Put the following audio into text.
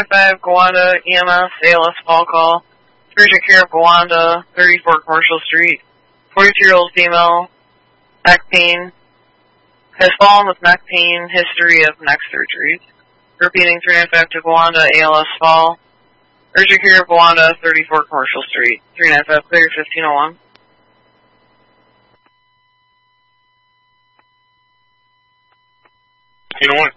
395 Gowanda EMS, ALS fall call. Urgent care of Gowanda, 34 Commercial Street. 42-year-old female, neck pain. Has fallen with neck pain, history of neck surgery. Repeating 395 to Gowanda, ALS fall. Urgent care of Gowanda, 34 Commercial Street. 395 clear, 1501. 1501.